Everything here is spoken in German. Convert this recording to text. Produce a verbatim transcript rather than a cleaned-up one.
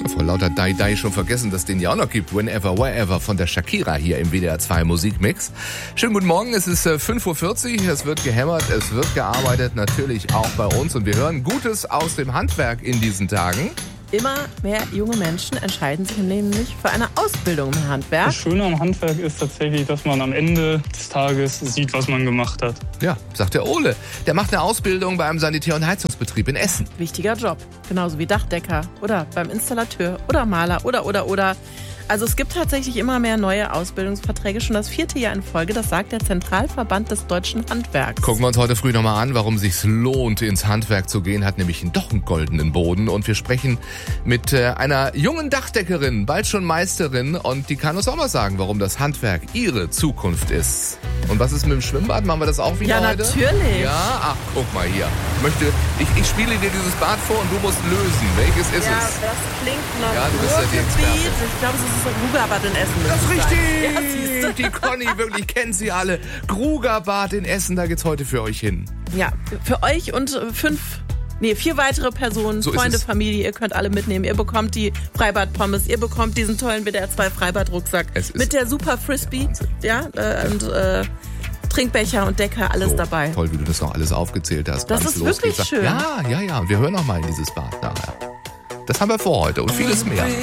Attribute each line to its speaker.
Speaker 1: Vor lauter Dai Dai schon vergessen, dass es den ja auch noch gibt. Whenever, Wherever von der Shakira hier im W D R zwei Musikmix. Schönen guten Morgen, es ist fünf Uhr vierzig, es wird gehämmert, es wird gearbeitet, natürlich auch bei uns. Und wir hören Gutes aus dem Handwerk in diesen Tagen.
Speaker 2: Immer mehr junge Menschen entscheiden sich nämlich für eine Ausbildung im Handwerk.
Speaker 3: Das Schöne am Handwerk ist tatsächlich, dass man am Ende des Tages sieht, was man gemacht hat.
Speaker 1: Ja, sagt der Ole. Der macht eine Ausbildung bei einem Sanitär- und Heizungsbetrieb in Essen.
Speaker 2: Wichtiger Job. Genauso wie Dachdecker oder beim Installateur oder Maler oder, oder, oder. Also es gibt tatsächlich immer mehr neue Ausbildungsverträge, schon das vierte Jahr in Folge, das sagt der Zentralverband des deutschen Handwerks.
Speaker 1: Gucken wir uns heute früh nochmal an, warum es sich lohnt, ins Handwerk zu gehen, hat nämlich doch einen goldenen Boden. Und wir sprechen mit äh, einer jungen Dachdeckerin, bald schon Meisterin, und die kann uns auch mal sagen, warum das Handwerk ihre Zukunft ist. Und was ist mit dem Schwimmbad? Machen wir das auch wieder
Speaker 2: ja,
Speaker 1: heute?
Speaker 2: Ja, natürlich.
Speaker 1: Ja, ach, guck mal hier. Ich, möchte, ich, ich spiele dir dieses Bad vor und du musst lösen. Welches ist
Speaker 2: ja,
Speaker 1: es?
Speaker 2: Ja, das klingt noch
Speaker 1: ja, du bist ja die Experte.
Speaker 2: Ich glaube, es ist das Grugerbad in Essen.
Speaker 1: Das ist richtig.
Speaker 2: Ja, siehst du.
Speaker 1: Die Conny, wirklich, kennt sie alle. Grugerbad in Essen, da geht's heute für euch hin.
Speaker 2: Ja, für euch und fünf... Nee, vier weitere Personen,
Speaker 1: so
Speaker 2: Freunde, Familie, ihr könnt alle mitnehmen. Ihr bekommt die Freibad-Pommes, ihr bekommt diesen tollen W D R zwei Freibad-Rucksack mit der Super Frisbee, ja, äh, und äh, Trinkbecher und Decker, alles
Speaker 1: so,
Speaker 2: dabei.
Speaker 1: Toll, wie du das noch alles aufgezählt hast.
Speaker 2: Das ist wirklich schön.
Speaker 1: Ja, ja, ja. Und wir hören noch mal in dieses Bad nachher. Das haben wir vor heute und vieles mehr.